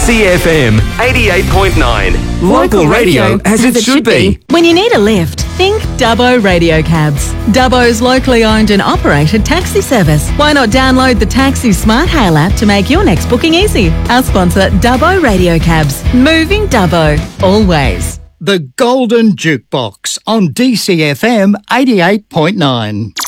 DCFM 88.9. Local radio as it should be. When you need a lift, think Dubbo Radio Cabs. Dubbo's locally owned and operated taxi service. Why not download the Taxi Smart Hail app to make your next booking easy? Our sponsor, Dubbo Radio Cabs. Moving Dubbo. Always. The Golden Jukebox on DCFM 88.9.